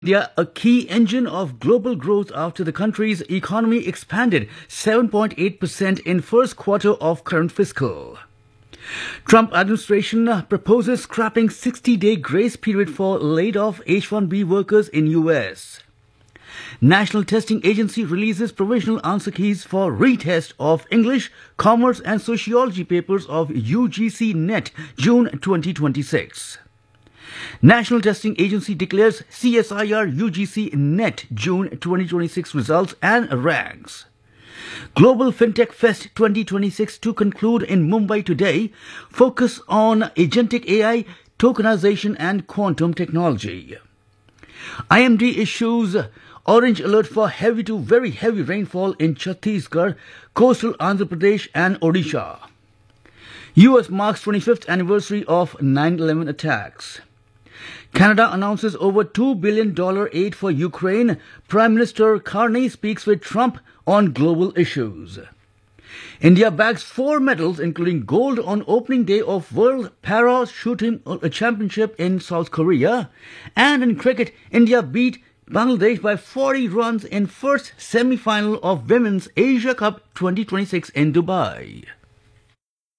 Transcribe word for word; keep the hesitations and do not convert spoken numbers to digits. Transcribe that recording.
They are a key engine of global growth after the country's economy expanded seven point eight percent in first quarter of current fiscal. Trump administration proposes scrapping sixty-day grace period for laid-off H one B workers in U S. National Testing Agency releases provisional answer keys for retest of English, Commerce and Sociology papers of U G C NET June twenty twenty-six. National Testing Agency declares C S I R U G C NET June twenty twenty-six results and ranks. Global FinTech Fest twenty twenty-six to conclude in Mumbai today, focus on agentic A I, tokenization and quantum technology. I M D issues orange alert for heavy to very heavy rainfall in Chhattisgarh, coastal Andhra Pradesh and Odisha. U S marks twenty-fifth anniversary of nine eleven attacks. Canada announces over two billion dollars aid for Ukraine. Prime Minister Carney speaks with Trump on global issues. India bags four medals, including gold on opening day of World Para Shooting Championship in South Korea. And in cricket, India beat Bangladesh by forty runs in first semi-final of Women's Asia Cup twenty twenty-six in Dubai.